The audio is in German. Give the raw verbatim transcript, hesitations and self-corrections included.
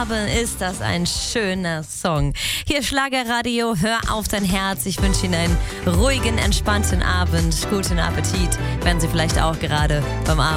Abend ist das ein schöner Song. Hier Schlagerradio, hör auf dein Herz. Ich wünsche Ihnen einen ruhigen, entspannten Abend. Guten Appetit, wenn Sie vielleicht auch gerade beim Abend